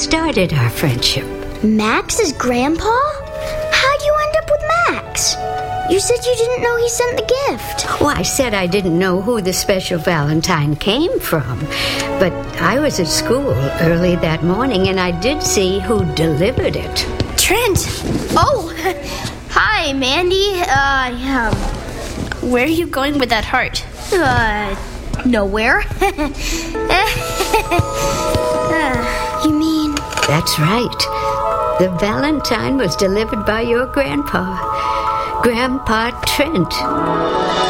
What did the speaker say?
started our friendship. Max's grandpa? How'd you end up with Max? You said you didn't know he sent the gift. Well, I said I didn't know who the special Valentine came from, but I was at school early that morning and I did see who delivered it. Trent! Oh! Hi, Mandy. Where are you going with that heart? Nowhere. You mean... That's right. The Valentine was delivered by your grandpa, Grandpa Trent.